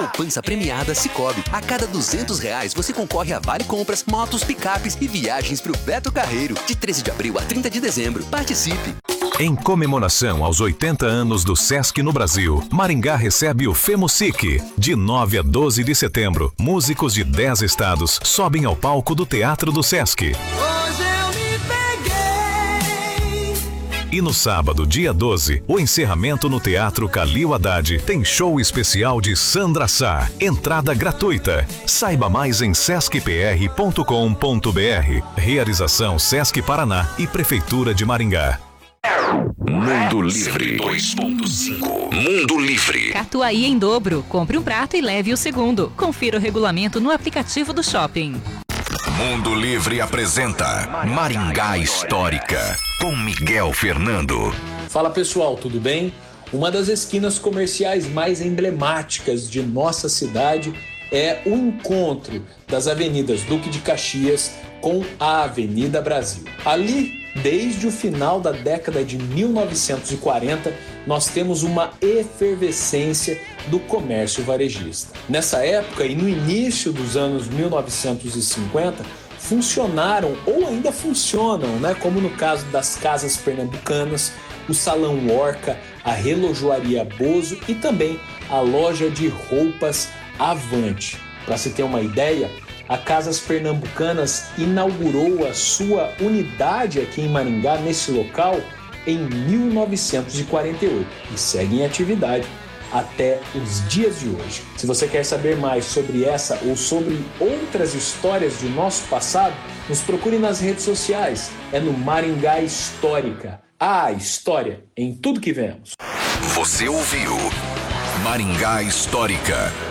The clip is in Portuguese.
Poupança premiada Sicoob. A cada R$200 você concorre a vale compras, motos, picapes e viagens pro Beto Carreiro. De 13 de abril a 30 de dezembro. Participe! Em comemoração aos 80 anos do Sesc no Brasil, Maringá recebe o FemuSic. De 9 a 12 de setembro, músicos de 10 estados sobem ao palco do Teatro do Sesc. Hoje eu me peguei. E no sábado, dia 12, o encerramento no Teatro Calil Haddad tem show especial de Sandra Sá. Entrada gratuita. Saiba mais em sescpr.com.br. Realização Sesc Paraná e Prefeitura de Maringá. Mundo Livre 2.5. Mundo Livre. Catuaí em dobro. Compre um prato e leve o segundo. Confira o regulamento no aplicativo do shopping. Mundo Livre apresenta Maringá Histórica com Miguel Fernando. Fala pessoal, tudo bem? Uma das esquinas comerciais mais emblemáticas de nossa cidade é o encontro das avenidas Duque de Caxias com a Avenida Brasil. Ali, desde o final da década de 1940, nós temos uma efervescência do comércio varejista. Nessa época e no início dos anos 1950, funcionaram ou ainda funcionam, como no caso das Casas Pernambucanas, o Salão Orca, a Relojoaria Bozo e também a loja de roupas Avante. Para se ter uma ideia, a Casas Pernambucanas inaugurou a sua unidade aqui em Maringá, nesse local, em 1948 e segue em atividade até os dias de hoje. Se você quer saber mais sobre essa ou sobre outras histórias de nosso passado, nos procure nas redes sociais. É no Maringá Histórica. A história em tudo que vemos. Você ouviu Maringá Histórica.